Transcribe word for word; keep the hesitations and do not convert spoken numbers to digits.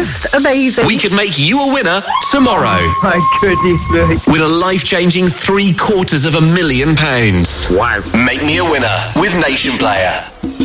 just amazing. We could make you a winner tomorrow. Oh, my goodness me. Win a life-changing three quarters of a million pounds. Wow. Make me a winner with Nation Player.